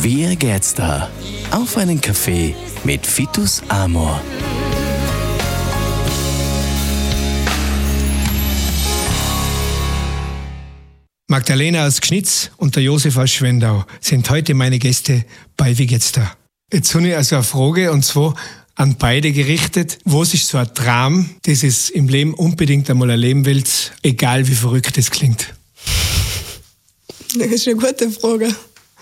Wie geht's da? Auf einen Kaffee mit Vitus Amor. Magdalena aus Gschnitz und der Josef aus Schwendau sind heute meine Gäste bei Wie geht's da? Jetzt habe ich also eine Frage, und zwar an beide gerichtet. Was ist so ein Traum, das es im Leben unbedingt einmal erleben willst, egal wie verrückt es klingt? Das ist eine gute Frage.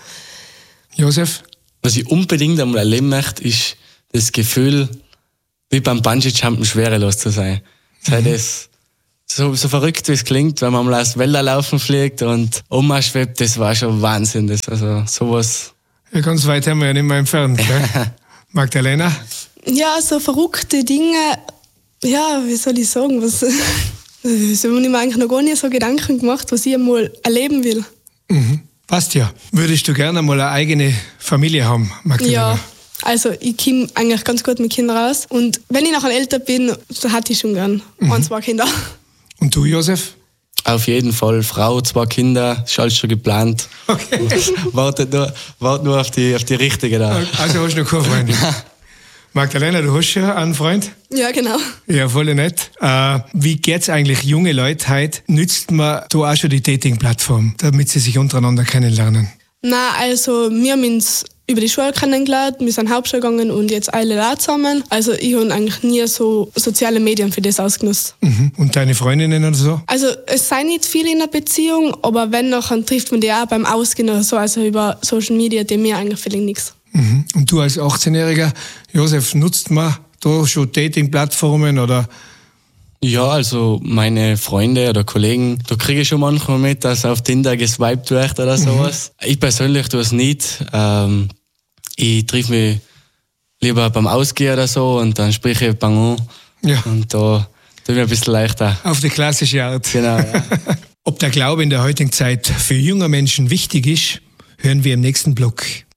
Josef? Was ich unbedingt einmal erleben möchte, ist das Gefühl, wie beim Bungee-Jumpen schwerelos zu sein. Sei das so verrückt, wie es klingt, wenn man mal aus Wälderlaufen fliegt und schwebt, das war schon Wahnsinn. Das, also sowas. Ja, ganz weit haben wir ja nicht mehr entfernt, gell? Magdalena? Ja, so verrückte Dinge, ja, wie soll ich sagen, so habe ich mir eigentlich noch gar nicht so Gedanken gemacht, was ich einmal erleben will. Mhm. Passt ja. Würdest du gerne mal eine eigene Familie haben, Magdalena? Ja, also ich komme eigentlich ganz gut mit Kindern raus. Und wenn ich nachher älter bin, dann hätte ich schon gern 1, 2 Kinder. Und du, Josef? Auf jeden Fall. Frau, 2 Kinder, ist alles schon geplant. Okay. Warte nur auf die richtige da. Also hast du noch keine Freundin? Magdalena, du hast schon einen Freund? Ja, genau. Ja, voll nett. Wie geht's eigentlich junge Leute heute? Nützt man da auch schon die Dating-Plattform, damit sie sich untereinander kennenlernen? Nein, also wir haben uns über die Schule kennengelernt, wir sind Hauptschule gegangen und jetzt alle da zusammen. Also ich habe eigentlich nie so soziale Medien für das ausgenutzt. Mhm. Und deine Freundinnen oder so? Also es sei nicht viel in der Beziehung, aber wenn noch, dann trifft man die auch beim Ausgehen oder so, also über Social Media, die mir eigentlich völlig nichts. Mhm. Und du als 18-Jähriger, Josef, nutzt man da schon Dating-Plattformen oder? Ja, also meine Freunde oder Kollegen, da kriege ich schon manchmal mit, dass auf Tinder geswiped wird oder sowas. Ich persönlich tue es nicht. Ich triff mich lieber beim Ausgehen oder so und dann spreche ich Bangon. Ja. Und da tue ich mir ein bisschen leichter. Auf die klassische Art. Genau, ja. Ob der Glaube in der heutigen Zeit für junge Menschen wichtig ist, hören wir im nächsten Block.